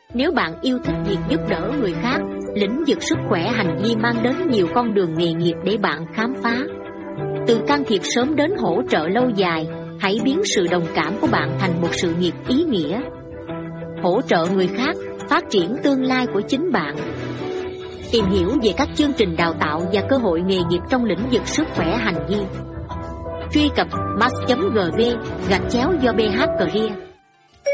Nếu bạn yêu thích việc giúp đỡ người khác, lĩnh vực sức khỏe hành vi mang đến nhiều con đường nghề nghiệp để bạn khám phá. Từ can thiệp sớm đến hỗ trợ lâu dài, hãy biến sự đồng cảm của bạn thành một sự nghiệp ý nghĩa. Hỗ trợ người khác, phát triển tương lai của chính bạn. Tìm hiểu về các chương trình đào tạo và cơ hội nghề nghiệp trong lĩnh vực sức khỏe hành vi. Truy cập mass.gv/do BH Career.